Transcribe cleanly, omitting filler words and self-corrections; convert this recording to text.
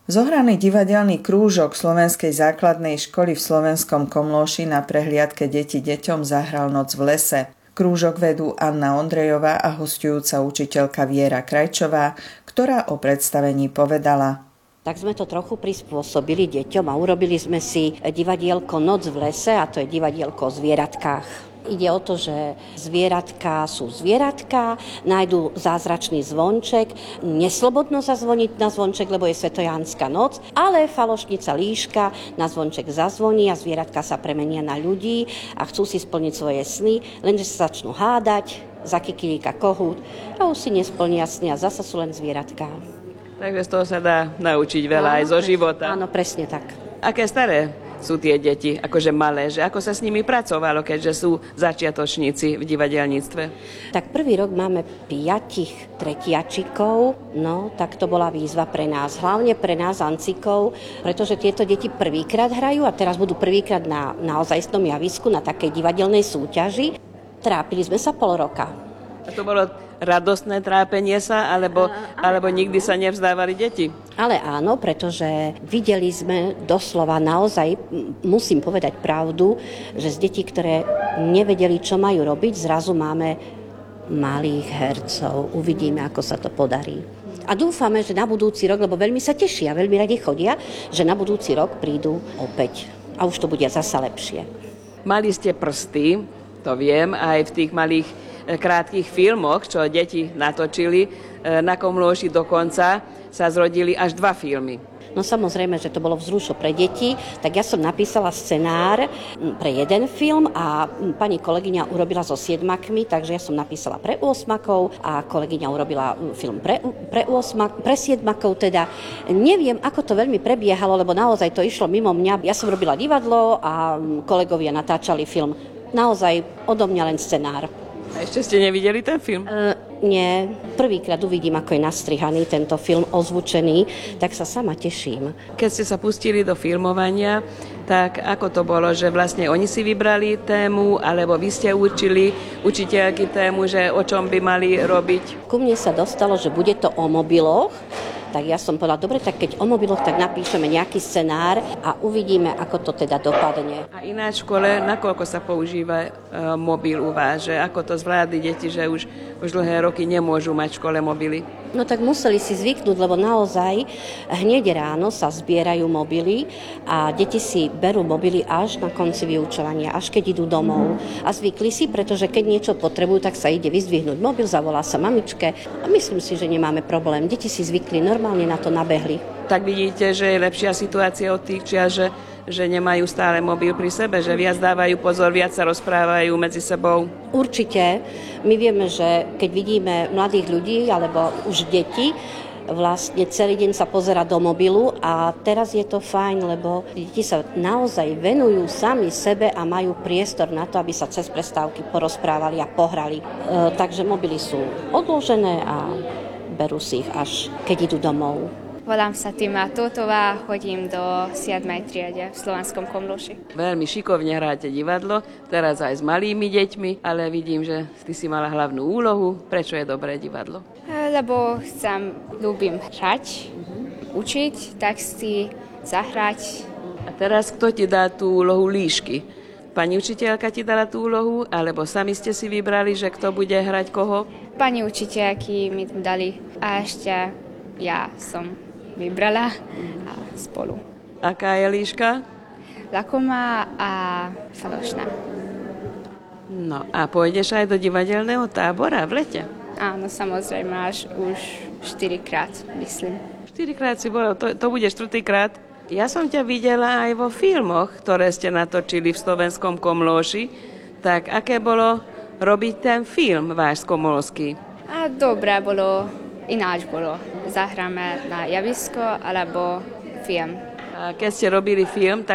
Zohraný divadelný krúžok Slovenskej základnej školy v Slovenskom Komlóši na prehliadke Deti deťom zahral Noc v lese. Krúžok vedú Anna Ondrejová a hosťujúca učiteľka Viera Krajčová, ktorá o predstavení povedala. Tak sme to trochu prispôsobili deťom a urobili sme si divadielko Noc v lese, a to je divadielko o zvieratkách. Ide o to, že zvieratka sú zvieratka, nájdú zázračný zvonček, neslobodno zazvoniť na zvonček, lebo je Svetojánska noc, ale falošnica Líška na zvonček zazvoní a zvieratka sa premenia na ľudí a chcú si splniť svoje sny, lenže sa začnú hádať, zakikilíka kohút a už si nesplnia sny a zasa sú len zvieratka. Takže z toho sa dá naučiť veľa aj zo života. Áno, presne tak. Aké staré sú tie deti, akože malé, že ako sa s nimi pracovalo, keďže sú začiatočníci v divadelníctve? Tak prvý rok máme 5 tretiačikov, no tak to bola výzva pre nás, hlavne pre nás ancikov, pretože tieto deti prvýkrát hrajú a teraz budú prvýkrát na naozajstnom javisku, na takej divadelnej súťaži. Trápili sme sa pol roka. A to bolo radostné trápenie sa, alebo nikdy sa nevzdávali deti? Ale áno, pretože videli sme doslova naozaj, musím povedať pravdu, že z detí, ktoré nevedeli, čo majú robiť, zrazu máme malých hercov. Uvidíme, ako sa to podarí. A dúfame, že na budúci rok, lebo veľmi sa tešia, veľmi radi chodia, že na budúci rok prídu opäť. A už to bude zasa lepšie. Mali ste prsty, to viem, aj v tých malých krátkych filmoch, čo deti natočili. Na Komlóši dokonca sa zrodili až 2 filmy. No samozrejme, že to bolo vzrušo pre deti, tak ja som napísala scenár pre jeden film a pani kolegyňa urobila so 7-kmi, takže ja som napísala pre 8-kov a kolegyňa urobila film pre 7-kov, teda neviem, ako to veľmi prebiehalo, lebo naozaj to išlo mimo mňa. Ja som robila divadlo a kolegovia natáčali film. Naozaj odo mňa len scenár. A ešte ste nevideli ten film? Nie. Prvýkrát uvidím, ako je nastrihaný tento film, ozvučený, tak sa sama teším. Keď ste sa pustili do filmovania, tak ako to bolo, že vlastne oni si vybrali tému, alebo vy ste určili učiteľky tému, že o čom by mali robiť? Ku mne sa dostalo, že bude to o mobiloch, tak ja som povedala, dobre, tak keď o mobiloch, tak napíšeme nejaký scenár a uvidíme, ako to teda dopadne. A ináč v škole, nakoľko sa používa mobil u vás? Že ako to zvládli deti, že už dlhé roky nemôžu mať v škole mobily? No tak museli si zvyknúť, lebo naozaj hneď ráno sa zbierajú mobily a deti si berú mobily až na konci vyučovania, až keď idú domov. A zvykli si, pretože keď niečo potrebujú, tak sa ide vyzdvihnúť mobil, zavolá sa mamičke a myslím si, že nemáme problém. Deti si zvykli, normálne na to nabehli. Tak vidíte, že je lepšia situácia od tých čias, že nemajú stále mobil pri sebe, že viac dávajú pozor, viac sa rozprávajú medzi sebou? Určite. My vieme, že keď vidíme mladých ľudí alebo už deti, vlastne celý deň sa pozerá do mobilu a teraz je to fajn, lebo deti sa naozaj venujú sami sebe a majú priestor na to, aby sa cez prestávky porozprávali a pohrali. Takže mobily sú odložené a berú si ich až keď idú domov. Volám sa Tima Totová, chodím do 7. triede v Slovenskom Komlóši. Veľmi šikovne hráte divadlo, teraz aj s malými deťmi, ale vidím, že ty si mala hlavnú úlohu. Prečo je dobré divadlo? Lebo ľúbim hrať, učiť, texty, zahrať. A teraz kto ti dá tú úlohu Líšky? Pani učiteľka ti dala tú úlohu, alebo sami ste si vybrali, že kto bude hrať koho? Pani učiteľky mi dali a ešte ja som vybrala a spolu. Aká je Líška? Lakomá a falošná. No a pôjdeš aj do divadelného tábora v lete? Áno, samozrejme, až už 4-krát, myslím. 4-krát si bola, to bude 4-krát. Ja som ťa videla aj vo filmoch, ktoré ste natočili v Slovenskom Komlóši. Tak aké bolo robiť ten film váš komolský? A dobré bolo, ináč bolo. Zahráme na javisko alebo film. A keď ste robili film,